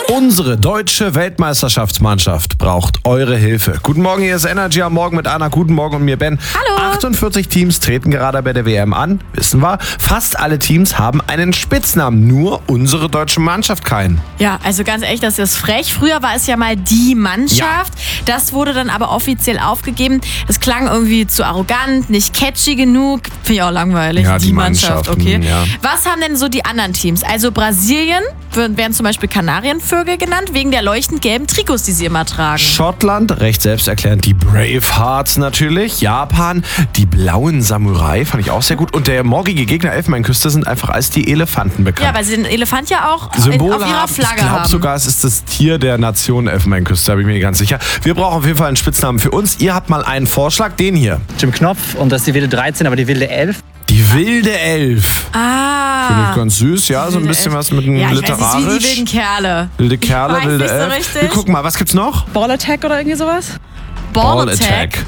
Unsere deutsche Weltmeisterschaftsmannschaft braucht eure Hilfe. Guten Morgen, hier ist Energy am Morgen mit Anna. Guten Morgen und mir Ben. Hallo. 48 Teams treten gerade bei der WM an, wissen wir. Fast alle Teams haben einen Spitznamen, nur unsere deutsche Mannschaft keinen. Ja, also ganz ehrlich, das ist frech. Früher war es ja mal die Mannschaft. Das wurde dann aber offiziell aufgegeben. Es klang irgendwie zu arrogant, nicht catchy genug. Finde ich auch langweilig. Ja, die Mannschaft, okay. Ja. Was haben denn so die anderen Teams? Also Brasilien werden zum Beispiel Kanarienvögel genannt, wegen der leuchtend gelben Trikots, die sie immer tragen. Schottland, recht selbsterklärend, die Bravehearts natürlich. Japan, die blauen Samurai, fand ich auch sehr gut. Und der morgige Gegner Elfenbeinküste sind einfach als die Elefanten bekannt. Ja, weil sie den Elefant ja auch Symbole auf ihrer haben. Flagge Ich glaube haben. sogar, es ist das Tier der Nation Elfenbeinküste, da bin ich mir ganz sicher. Wir brauchen auf jeden Fall einen Spitznamen für uns. Ihr habt mal einen Vorschlag, den hier. Jim Knopf und das ist die wilde 13, aber die wilde 11. Die wilde Elf. Finde ich ganz süß, ja, so ein bisschen was mit einem Ja, ich weiß nicht, literarisch. wie die wilden Kerle. Wilde Kerle, weiß wilde nicht so Elf. richtig. Wir gucken mal, was gibt's noch? Ball Attack oder irgendwie sowas? Ball Attack.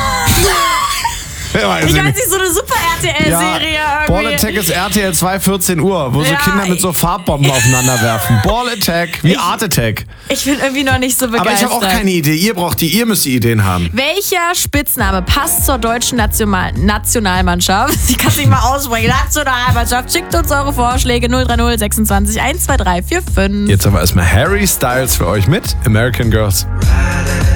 Ich weiß Ich nicht. weiß nicht, so eine Super-RTL-Serie Ball irgendwie. Attack ist RTL 2, 14 Uhr, wo so Ja, Kinder mit so Farbbomben aufeinander werfen. Ball Attack, wie Art Attack. Ich bin irgendwie noch nicht so begeistert. Aber ich habe auch keine Idee. Ihr müsst die Ideen haben. Welcher Spitzname passt zur deutschen Nationalmannschaft? Ich kann es nicht mal aussprechen. Nationalmannschaft. Schickt uns eure Vorschläge 030 26 123 45. Jetzt aber erstmal Harry Styles für euch mit American Girls.